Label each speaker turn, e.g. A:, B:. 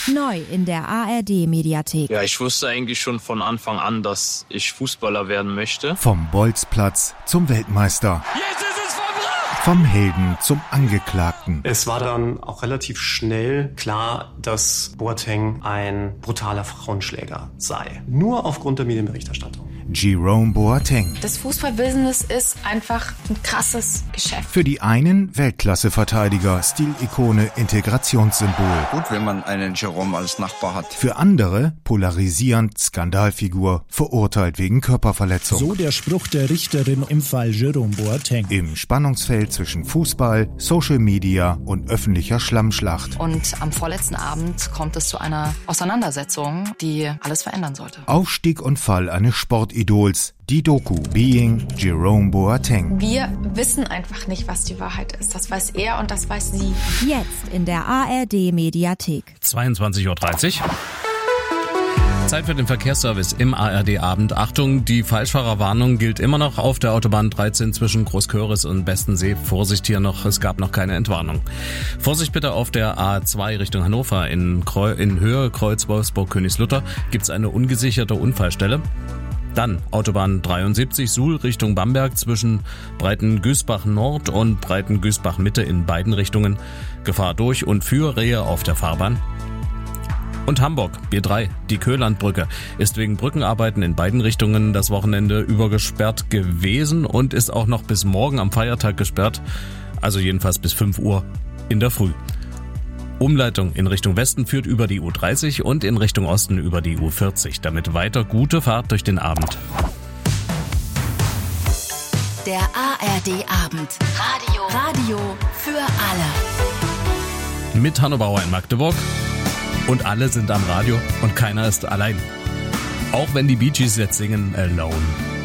A: Neu in der ARD-Mediathek.
B: Ja, ich wusste eigentlich schon von Anfang an, dass ich Fußballer werden möchte.
C: Vom Bolzplatz zum Weltmeister.
D: Jetzt ist es vollbracht!
C: Vom Helden zum Angeklagten.
E: Es war dann auch relativ schnell klar, dass Boateng ein brutaler Frauenschläger sei. Nur aufgrund der Medienberichterstattung.
C: Jerome Boateng.
F: Das Fußballbusiness ist einfach ein krasses Geschäft.
C: Für die einen Weltklasse-Verteidiger, Stilikone, Integrationssymbol.
G: Gut, wenn man einen Jerome als Nachbar hat.
C: Für andere polarisierend, Skandalfigur, verurteilt wegen Körperverletzung.
H: So der Spruch der Richterin im Fall Jerome Boateng.
C: Im Spannungsfeld zwischen Fußball, Social Media und öffentlicher Schlammschlacht.
F: Und am vorletzten Abend kommt es zu einer Auseinandersetzung, die alles verändern sollte.
C: Aufstieg und Fall eines Sportidols. Die Doku Being Jerome Boateng.
F: Wir wissen einfach nicht, was die Wahrheit ist. Das weiß er und das weiß sie.
A: Jetzt in der ARD-Mediathek.
I: 22:30 Uhr. Zeit für den Verkehrsservice im ARD-Abend. Achtung, die Falschfahrerwarnung gilt immer noch auf der Autobahn 13 zwischen Großköris und Bestensee. Vorsicht hier noch, es gab noch keine Entwarnung. Vorsicht bitte auf der A2 Richtung Hannover. In Höhe Kreuz Wolfsburg-Königslutter gibt's eine ungesicherte Unfallstelle. Dann Autobahn 73 Suhl Richtung Bamberg zwischen Breitengüßbach Nord und Breitengüßbach Mitte in beiden Richtungen. Gefahr durch und für Rehe auf der Fahrbahn. Und Hamburg, B3, die Köhlandbrücke, ist wegen Brückenarbeiten in beiden Richtungen das Wochenende über gesperrt gewesen und ist auch noch bis morgen am Feiertag gesperrt, also jedenfalls bis 5 Uhr in der Früh. Umleitung in Richtung Westen führt über die U30 und in Richtung Osten über die U40. Damit weiter gute Fahrt durch den Abend.
A: Der ARD-Abend. Radio für alle.
I: Mit Hanno Bauer in Magdeburg. Und alle sind am Radio und keiner ist allein. Auch wenn die Bee Gees jetzt singen Alone.